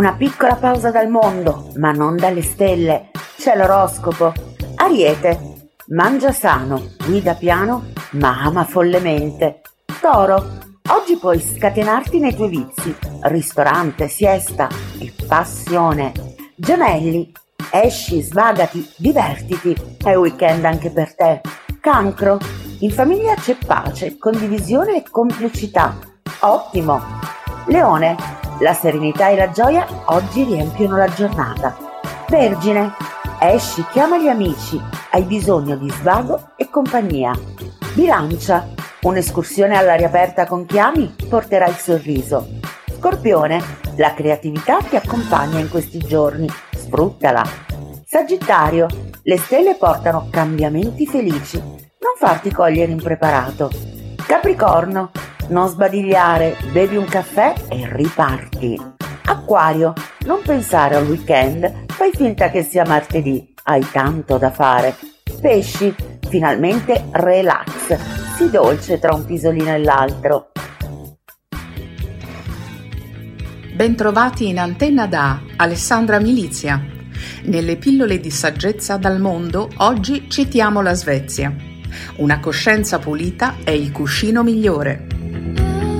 Una piccola pausa dal mondo, ma non dalle stelle. C'è l'oroscopo. Ariete: mangia sano, guida piano, ma ama follemente. Toro: oggi puoi scatenarti nei tuoi vizi. Ristorante, siesta e passione. Gemelli: esci, svagati, divertiti. È weekend anche per te. Cancro: in famiglia c'è pace, condivisione e complicità. Ottimo. Leone: la serenità e la gioia oggi riempiono la giornata. Vergine: esci, chiama gli amici, hai bisogno di svago e compagnia. Bilancia: un'escursione all'aria aperta con chi ami porterà il sorriso. Scorpione: la creatività ti accompagna in questi giorni, sfruttala. Sagittario: le stelle portano cambiamenti felici, non farti cogliere impreparato. Capricorno: non sbadigliare, bevi un caffè e riparti. Acquario: non pensare al weekend, fai finta che sia martedì, hai tanto da fare. Pesci: finalmente relax, sii dolce tra un pisolino e l'altro. Bentrovati in antenna da Alessandra Milizia. Nelle pillole di saggezza dal mondo oggi citiamo la Svezia. Una coscienza pulita è il cuscino migliore.